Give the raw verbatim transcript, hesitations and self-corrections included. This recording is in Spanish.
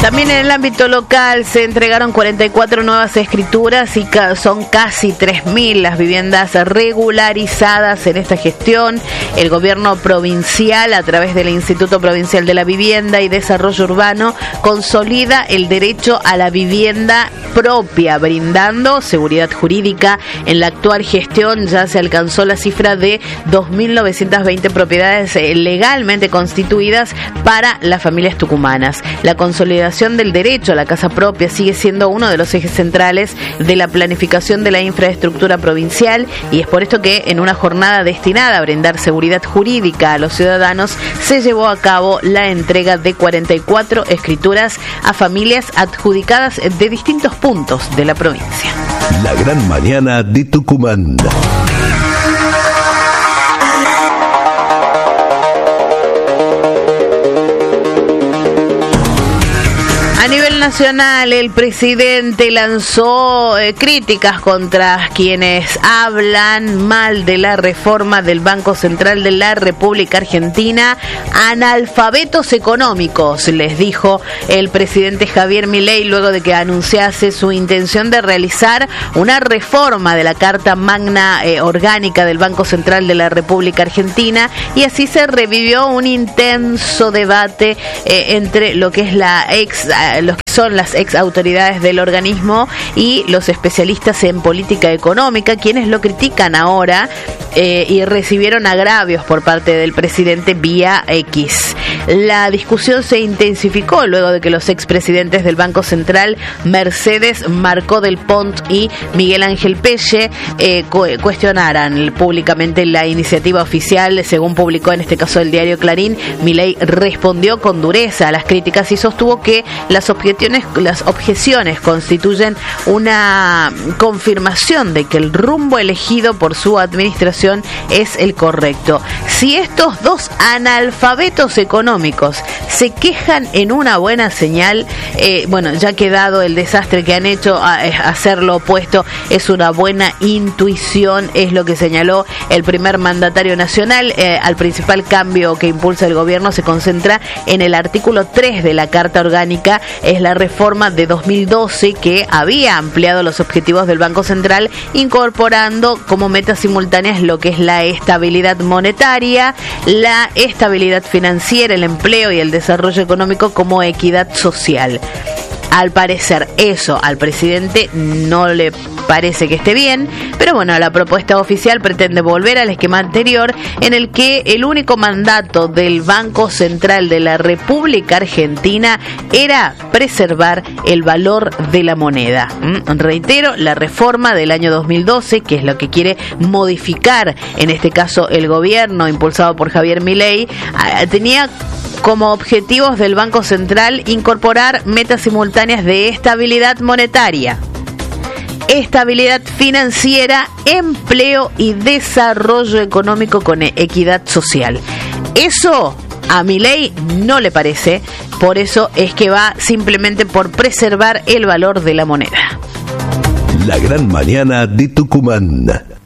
También en el ámbito local se entregaron cuarenta y cuatro nuevas escrituras y ca- son casi tres mil las viviendas regularizadas en esta gestión. El gobierno provincial, a través del Instituto Provincial de la Vivienda y Desarrollo Urbano, consolida el derecho a la vivienda propia, brindando seguridad jurídica. En la actual gestión ya se alcanzó la cifra de dos mil novecientas veinte propiedades legalmente constituidas para las familias tucumanas. La consolidación del derecho a la casa propia sigue siendo uno de los ejes centrales de la planificación de la infraestructura provincial, y es por esto que en una jornada destinada a brindar seguridad jurídica a los ciudadanos se llevó a cabo la entrega de cuarenta y cuatro escrituras a familias adjudicadas de distintos puntos de la provincia. La gran mañana de Tucumán. A nivel nacional, el presidente lanzó eh, críticas contra quienes hablan mal de la reforma del Banco Central de la República Argentina. Analfabetos económicos, les dijo el presidente Javier Milei luego de que anunciase su intención de realizar una reforma de la Carta Magna eh, Orgánica del Banco Central de la República Argentina, y así se revivió un intenso debate eh, entre lo que es la ex los que son las ex autoridades del organismo y los especialistas en política económica, quienes lo critican ahora eh, y recibieron agravios por parte del presidente vía X. La discusión se intensificó luego de que los expresidentes del Banco Central, Mercedes Marcó del Pont y Miguel Ángel Pelle, eh, cu- cuestionaran públicamente la iniciativa oficial. Según publicó en este caso el diario Clarín, Milei respondió con dureza a las críticas y sostuvo que las objeciones, las objeciones constituyen una confirmación de que el rumbo elegido por su administración es el correcto. Si estos dos analfabetos económicos se quejan en una buena señal, eh, bueno, ya que dado el desastre que han hecho, a, a hacer lo opuesto es una buena intuición, es lo que señaló el primer mandatario nacional. Eh, al principal cambio que impulsa el gobierno se concentra en el artículo tres de la Carta Orgánica. Es la reforma de dos mil doce que había ampliado los objetivos del Banco Central, incorporando como metas simultáneas lo que es la estabilidad monetaria, la estabilidad financiera, el empleo y el desarrollo económico como equidad social. Al parecer eso al presidente no le parece que esté bien, pero bueno, la propuesta oficial pretende volver al esquema anterior en el que el único mandato del Banco Central de la República Argentina era preservar el valor de la moneda. ¿Mm? Reitero, la reforma del año dos mil doce, que es lo que quiere modificar en este caso el gobierno impulsado por Javier Milei, tenía como objetivos del Banco Central incorporar metas simultáneas de estabilidad monetaria, estabilidad financiera, empleo y desarrollo económico con equidad social. Eso a Milei no le parece, por eso es que va simplemente por preservar el valor de la moneda. La gran mañana de Tucumán.